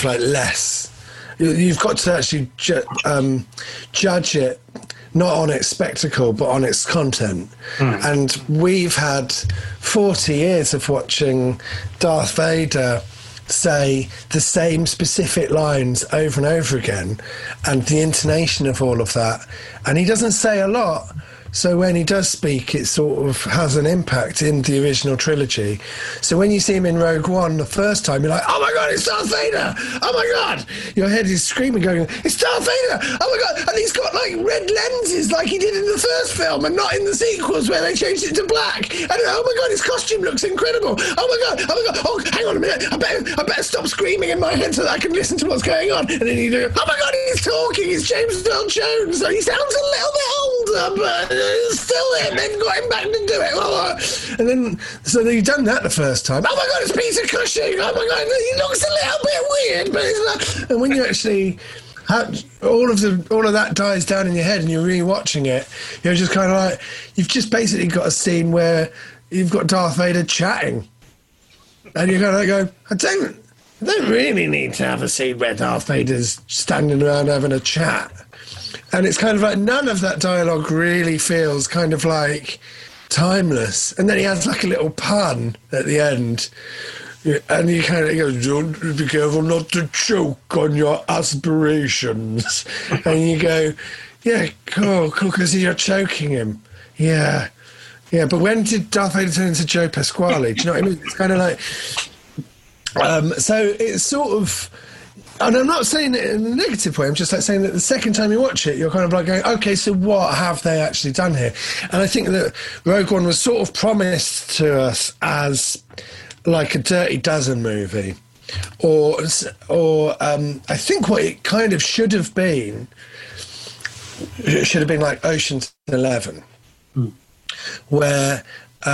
of like less. You've got to actually judge it not on its spectacle, but on its content. And we've had 40 years of watching Darth Vader say the same specific lines over and over again, and the intonation of all of that. And he doesn't say a lot, so when he does speak, it sort of has an impact in the original trilogy. So when you see him in Rogue One the first time, you're like, oh my God, it's Darth Vader! Oh my God! Your head is screaming, going, it's Darth Vader! Oh my God! And he's got like red lenses like he did in the first film and not in the sequels where they changed it to black. And oh my God, his costume looks incredible! Oh my God! Oh my God! Oh, hang on a minute! I better stop screaming in my head so that I can listen to what's going on. And then you do, oh my God, he's talking! He's James Earl Jones! So he sounds a little bit older, but still him. They've got him back to do it. And then, so you've done that the first time. Oh my God, it's Peter Cushing. Oh my God, he looks a little bit weird, but it's not. And when you actually all of that dies down in your head and you're rewatching it, you're just kind of like, you've just basically got a scene where you've got Darth Vader chatting, and you're kind of like, I don't really need to have a scene where Darth Vader's standing around having a chat. And it's kind of like none of that dialogue really feels kind of like timeless. And then he has like a little pun at the end. And he kind of goes, don't be careful not to choke on your aspirations. And you go, yeah, cool, because you're choking him. Yeah. Yeah, but when did Darth Vader turn into Joe Pasquale? Do you know what I mean? It's kind of like... so it's sort of... And I'm not saying it in a negative way, I'm just like saying that the second time you watch it, you're kind of like going, okay, so what have they actually done here? And I think that Rogue One was sort of promised to us as like a Dirty Dozen movie. Or I think what it kind of should have been, it should have been like Ocean's 11, where...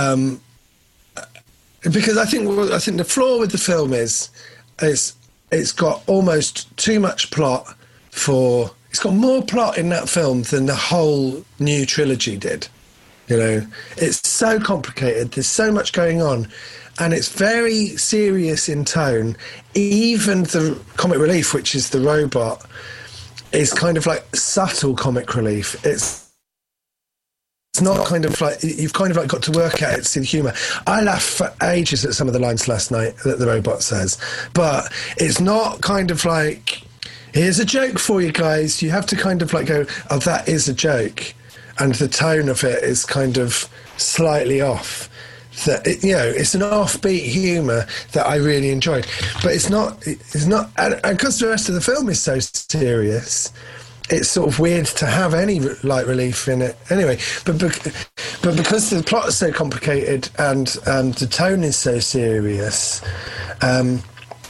because I think the flaw with the film is it's got almost too much plot it's got more plot in that film than the whole new trilogy did. You know, it's so complicated, there's so much going on, and it's very serious in tone. Even the comic relief, which is the robot, is kind of like subtle comic relief. It's not kind of like, you've kind of like got to work at it to see the humour. I laughed for ages at some of the lines last night that the robot says, but it's not kind of like, here's a joke for you guys. You have to kind of like go, oh, that is a joke. And the tone of it is kind of slightly off. That it's an offbeat humour that I really enjoyed. But it's not, and because the rest of the film is so serious, it's sort of weird to have any light relief in it anyway. But because the plot is so complicated and the tone is so serious, and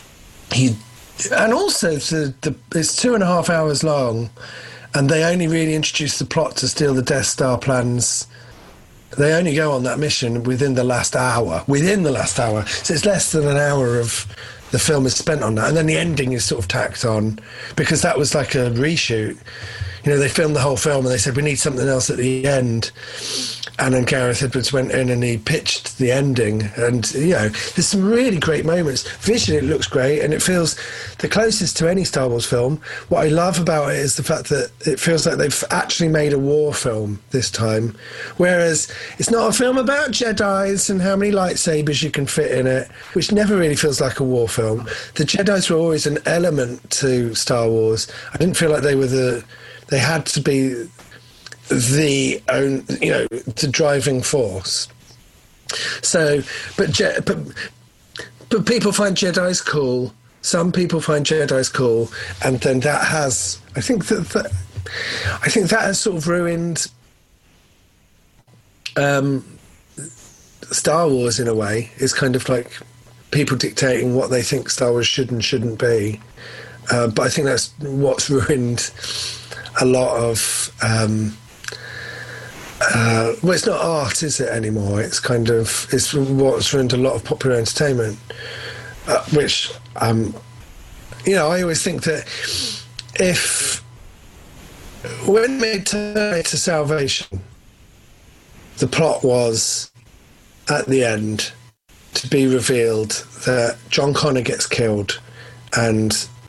also it's 2.5 hours long, and they only really introduce the plot to steal the Death Star plans. They only go on that mission within the last hour. So it's less than an hour of the film is spent on that, and then the ending is sort of tacked on because that was like a reshoot. You know, they filmed the whole film and they said we need something else at the end, and then Gareth Edwards went in and he pitched the ending, and there's some really great moments. Visually it looks great and it feels the closest to any Star Wars film. What I love about it is the fact that it feels like they've actually made a war film this time, whereas it's not a film about Jedis and how many lightsabers you can fit in it, which never really feels like a war film. The Jedis were always an element to Star Wars. I didn't feel like they had to be the driving force. So, but people find Jedis cool. Some people find Jedis cool, and then that has, I think that has sort of ruined Star Wars in a way. It's kind of like people dictating what they think Star Wars should and shouldn't be. But I think that's what's ruined a lot of. Well, it's not art, is it, anymore? It's what's ruined a lot of popular entertainment, which, I always think that when they turned to Salvation, the plot was, at the end, to be revealed that John Connor gets killed and